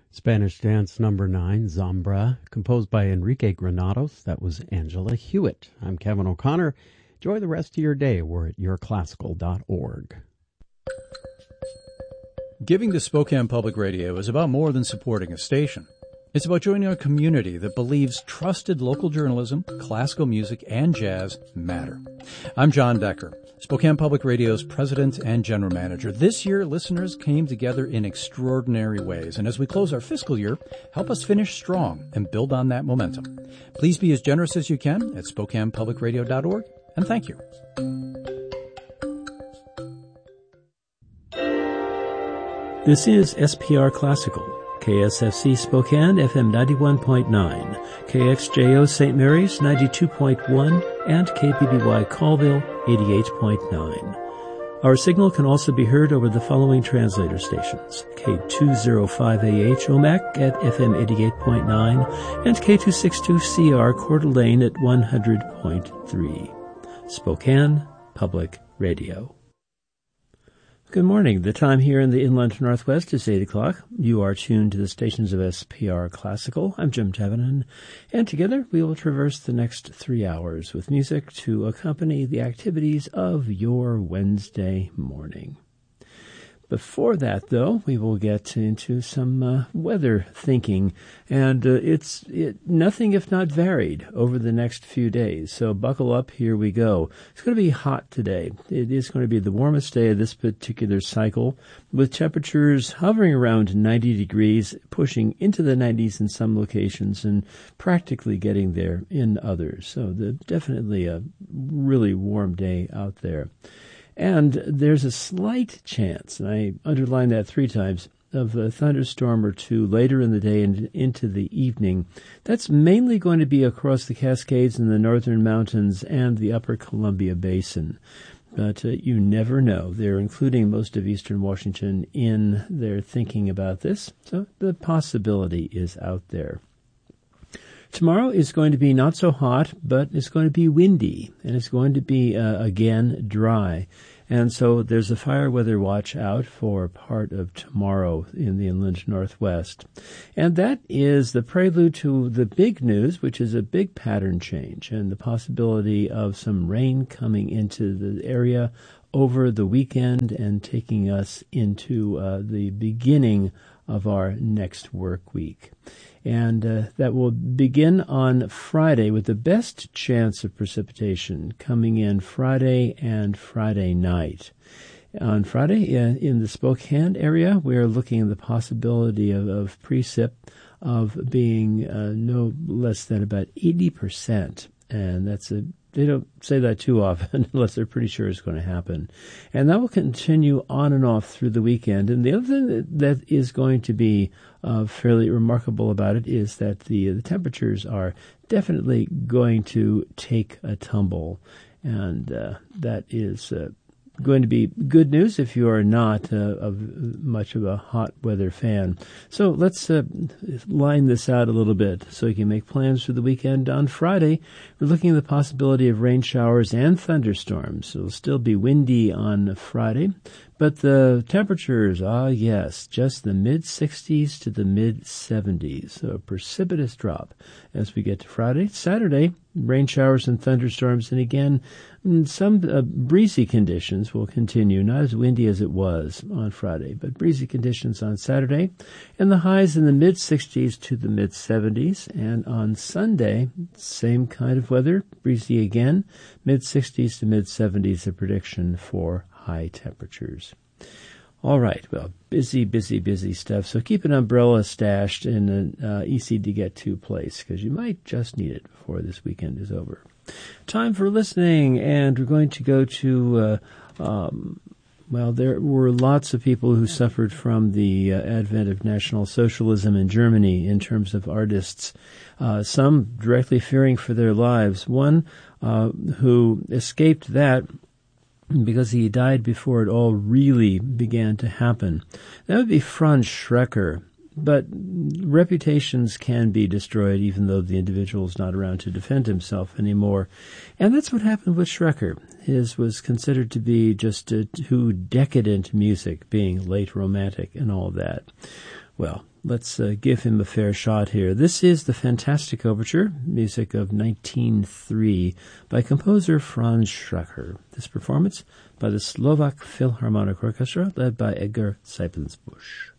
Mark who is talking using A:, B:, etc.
A: Spanish Dance number 9, Zambra, composed by Enrique Granados. That was Angela Hewitt. I'm Kevin O'Connor. Enjoy the rest of your day. We're at yourclassical.org.
B: Giving to Spokane Public Radio is about more than supporting a station. It's about joining a community that believes trusted local journalism, classical music, and jazz matter. I'm John Decker, Spokane Public Radio's president and general manager. This year, listeners came together in extraordinary ways, and as we close our fiscal year, help us finish strong and build on that momentum. Please be as generous as you can at SpokanePublicRadio.org, and thank you.
C: This is SPR Classical, KSFC Spokane, FM 91.9, KXJO St. Mary's 92.1, and KPBY Colville 88.9. Our signal can also be heard over the following translator stations: K205AH Omak at FM 88.9 and K262CR Coeur d'Alene at 100.3. Spokane Public Radio. Good morning. The time here in the Inland Northwest is 8 o'clock. You are tuned to the stations of SPR Classical. I'm Jim Tevenin, and together we will traverse the next 3 hours with music to accompany the activities of your Wednesday morning. Before that, though, we will get into some weather thinking, and it's nothing if not varied over the next few days. So buckle up, here we go. It's going to be hot today. It is going to be the warmest day of this particular cycle, with temperatures hovering around 90 degrees, pushing into the 90s in some locations, and practically getting there in others. So definitely a really warm day out there. And there's a slight chance, and I underline that 3 times, of a thunderstorm or two later in the day and into the evening. That's mainly going to be across the Cascades in the northern mountains and the upper Columbia Basin. But you never know. They're including most of eastern Washington in their thinking about this, so the possibility is out there. Tomorrow is going to be not so hot, but it's going to be windy, and it's going to be, again, dry. And so there's a fire weather watch out for part of tomorrow in the Inland Northwest. And that is the prelude to the big news, which is a big pattern change and the possibility of some rain coming into the area over the weekend and taking us into the beginning of our next work week. And that will begin on Friday with the best chance of precipitation coming in Friday and Friday night. On Friday, in the Spokane area, we are looking at the possibility of precip of being no less than about 80%. And they don't say that too often unless they're pretty sure it's going to happen. And that will continue on and off through the weekend. And the other thing that is going to be fairly remarkable about it is that the temperatures are definitely going to take a tumble. And that is going to be good news if you are not much of a hot weather fan. So let's line this out a little bit so you can make plans for the weekend. On Friday, we're looking at the possibility of rain showers and thunderstorms. It'll still be windy on Friday, but the temperatures, yes, just the mid-60s to the mid-70s. So a precipitous drop as we get to Friday. Saturday, rain showers and thunderstorms, and again, some breezy conditions will continue, not as windy as it was on Friday, but breezy conditions on Saturday, and the highs in the mid-60s to the mid-70s. And on Sunday, same kind of weather, breezy again, mid-60s to mid-70s, a prediction for high temperatures. All right, well, busy stuff. So keep an umbrella stashed in an easy-to-get-to place, because you might just need it before this weekend is over. Time for listening, and we're going to go to, there were lots of people who suffered from the advent of National Socialism in Germany in terms of artists, some directly fearing for their lives. One who escaped that because he died before it all really began to happen. That would be Franz Schrecker. But reputations can be destroyed even though the individual is not around to defend himself anymore. And that's what happened with Schrecker. His was considered to be just too decadent music, being late romantic and all that. Well, let's give him a fair shot here. This is the Fantastic Overture, music of 1903 by composer Franz Schreker. This performance by the Slovak Philharmonic Orchestra, led by Edgar Seiplensbusch.